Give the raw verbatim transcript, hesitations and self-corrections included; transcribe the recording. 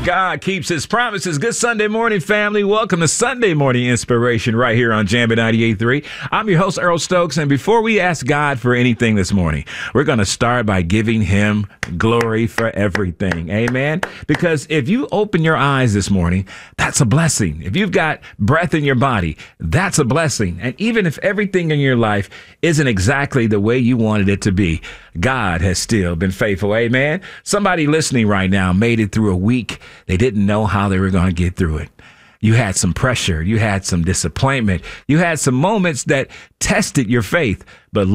God keeps his promises. Good Sunday morning, family. Welcome to Sunday Morning Inspiration right here on Jamba ninety-eight point three. I'm your host, Earl Stokes, and before we ask God for anything this morning, we're going to start by giving him glory for everything. Amen? Because if you open your eyes this morning, that's a blessing. If you've got breath in your body, that's a blessing. And even if everything in your life isn't exactly the way you wanted it to be, God has still been faithful. Amen? Somebody listening right now made it through a week. They didn't know how they were going to get through it. You had some pressure. You had some disappointment. You had some moments that tested your faith. But